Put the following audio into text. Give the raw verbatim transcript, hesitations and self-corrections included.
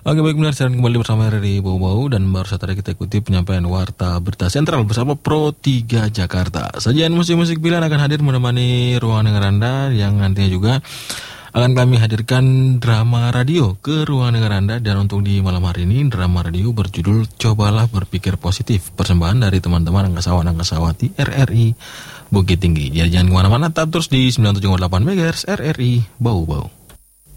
Oke, baik, benar, sekarang kembali bersama R R I Bau-Bau dan baru saat tadi kita ikuti penyampaian Warta Berita Sentral bersama Pro tiga Jakarta. Sajian musik-musik pilihan akan hadir menemani ruangan dengar Anda yang nantinya juga akan kami hadirkan drama radio ke ruangan dengar Anda. Dan untuk di malam hari ini drama radio berjudul Cobalah Berpikir Positif, persembahan dari teman-teman angkasawan-angkasawati R R I Bukit Tinggi. Jadi jangan kemana-mana, tetap terus di sembilan puluh tujuh koma delapan MHz R R I Bau-Bau.